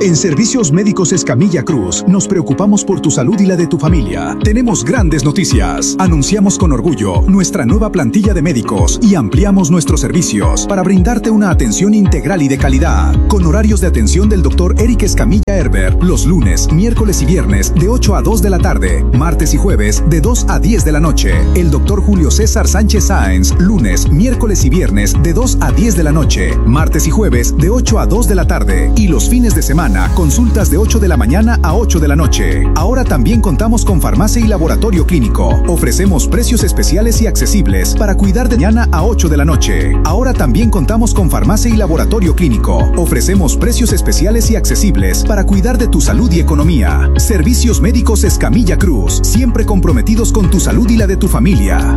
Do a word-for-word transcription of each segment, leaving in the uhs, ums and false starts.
En Servicios Médicos Escamilla Cruz, nos preocupamos por tu salud y la de tu familia. Tenemos grandes noticias. Anunciamos con orgullo nuestra nueva plantilla de médicos y ampliamos nuestros servicios para brindarte una atención integral y de calidad. Con horarios de atención del doctor Eric Escamilla Herbert, los lunes, miércoles y viernes de ocho a dos de la tarde, martes y jueves de dos a diez de la noche. El doctor Julio César Sánchez Sáenz, lunes, miércoles y viernes de dos a diez de la noche, martes y jueves de ocho a dos de la tarde. Y los fines de semana, consultas de ocho de la mañana a ocho de la noche. Ahora también contamos con farmacia y laboratorio clínico. Ofrecemos precios especiales y accesibles para cuidar de mañana a ocho de la noche. Ahora también contamos con farmacia y laboratorio clínico. Ofrecemos precios especiales y accesibles para cuidar de tu salud y economía. Servicios Médicos Escamilla Cruz, siempre comprometidos con tu salud y la de tu familia.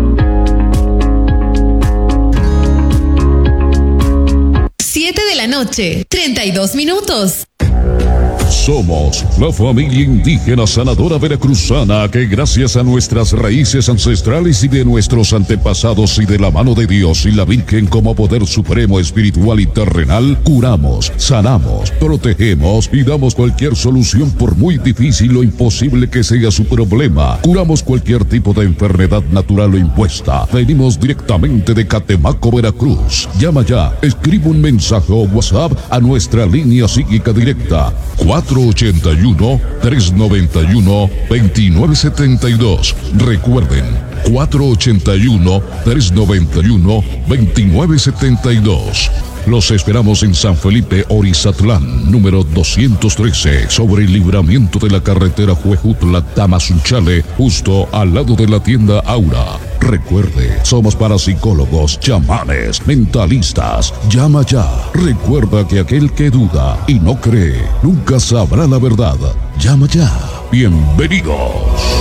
siete de la noche, treinta y dos minutos. Somos la familia indígena sanadora veracruzana que gracias a nuestras raíces ancestrales y de nuestros antepasados y de la mano de Dios y la Virgen como poder supremo espiritual y terrenal, curamos, sanamos, protegemos y damos cualquier solución por muy difícil o imposible que sea su problema. Curamos cualquier tipo de enfermedad natural o impuesta. Venimos directamente de Catemaco, Veracruz. Llama ya, escribe un mensaje o WhatsApp a nuestra línea psíquica directa cuatro ochenta y uno, tres noventa y uno, veintinueve setenta y dos. Recuerden, cuatro ochenta y uno, tres noventa y uno, veintinueve setenta y dos. Los esperamos en San Felipe, Orizatlán, número doscientos trece, sobre el libramiento de la carretera Huejutla-Tamazunchale, justo al lado de la tienda Aura. Recuerde, somos parapsicólogos, chamanes, mentalistas. Llama ya. Recuerda que aquel que duda y no cree, nunca sabrá la verdad. Llama ya. Bienvenidos.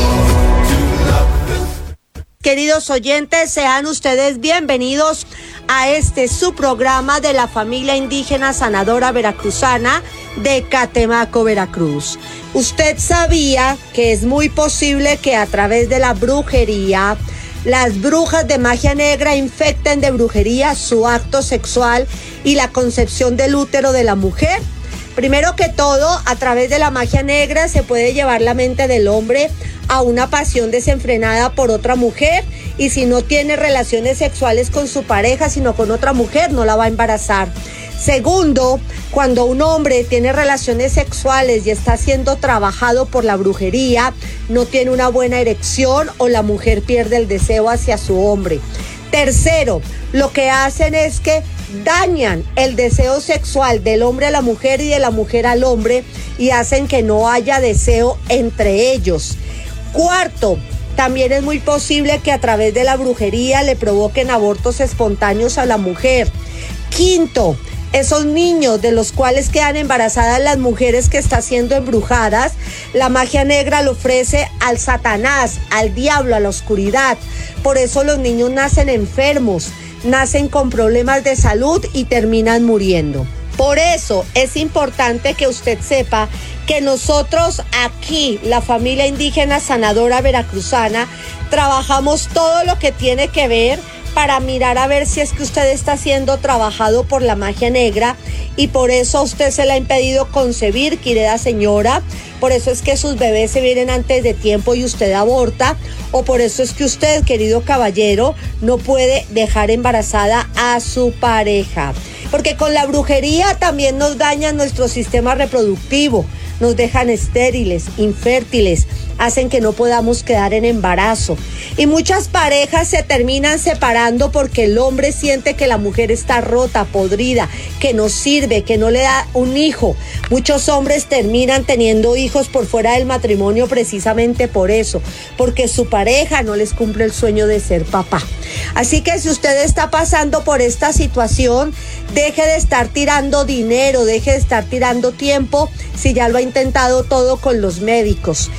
Queridos oyentes, sean ustedes bienvenidos a este su programa de la familia indígena sanadora veracruzana de Catemaco, Veracruz. Usted sabía que es muy posible que a través de la brujería, las brujas de magia negra infecten de brujería su acto sexual y la concepción del útero de la mujer. Primero que todo, a través de la magia negra se puede llevar la mente del hombre a una pasión desenfrenada por otra mujer, y si no tiene relaciones sexuales con su pareja, sino con otra mujer, no la va a embarazar. Segundo, cuando un hombre tiene relaciones sexuales y está siendo trabajado por la brujería, no tiene una buena erección o la mujer pierde el deseo hacia su hombre. Tercero, lo que hacen es que dañan el deseo sexual del hombre a la mujer y de la mujer al hombre y hacen que no haya deseo entre ellos. Cuarto, también es muy posible que a través de la brujería le provoquen abortos espontáneos a la mujer. Quinto, esos niños de los cuales quedan embarazadas las mujeres que están siendo embrujadas, la magia negra le ofrece al Satanás, al diablo, a la oscuridad. Por eso los niños nacen enfermos, nacen con problemas de salud y terminan muriendo. Por eso es importante que usted sepa que nosotros aquí, la familia indígena sanadora veracruzana, trabajamos todo lo que tiene que ver para mirar a ver si es que usted está siendo trabajado por la magia negra, y por eso a usted se le ha impedido concebir, querida señora. Por eso es que sus bebés se vienen antes de tiempo y usted aborta, o por eso es que usted, querido caballero, no puede dejar embarazada a su pareja. Porque con la brujería también nos dañan nuestro sistema reproductivo, nos dejan estériles, infértiles, hacen que no podamos quedar en embarazo. Y muchas parejas se terminan separando porque el hombre siente que la mujer está rota, podrida, que no sirve, que no le da un hijo. Muchos hombres terminan teniendo hijos por fuera del matrimonio precisamente por eso, porque su pareja no les cumple el sueño de ser papá. Así que si usted está pasando por esta situación, deje de estar tirando dinero, deje de estar tirando tiempo si ya lo ha intentado todo con los médicos. Recuerde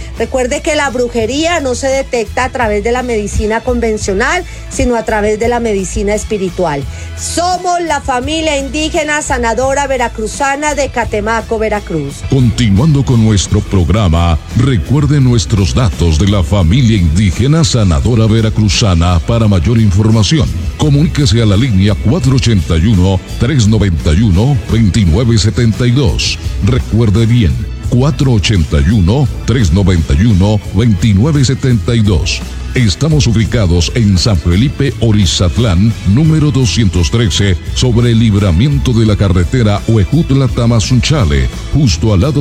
Recuerde que la brujería no se detecta a través de la medicina convencional, sino a través de la medicina espiritual. Somos la familia indígena sanadora veracruzana de Catemaco, Veracruz. Continuando con nuestro programa, recuerde nuestros datos de la familia indígena sanadora veracruzana. Para mayor información, comuníquese a la línea cuatro ochenta y uno, trescientos noventa y uno, veintinueve setenta y dos. Recuerde bien, cuatro ochenta y uno, trescientos noventa y uno, veintinueve setenta y dos. Estamos ubicados en San Felipe Orizatlán, número doscientos trece, sobre el libramiento de la carretera Huejutla-Tamazunchale, justo al lado